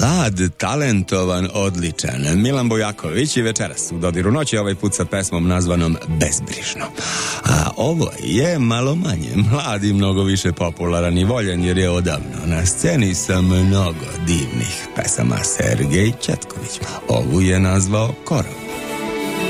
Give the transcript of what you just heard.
mlad, talentovan, odličan Milan Bojaković i večeras u Dodiru noći, ovaj put sa pesmom nazvanom Bezbrižno. A ovo je malo manje mlad i mnogo više popularan i voljen jer je odavno na sceni sa mnogo divnih pesama. Sergej Četković ovu je nazvao Korov.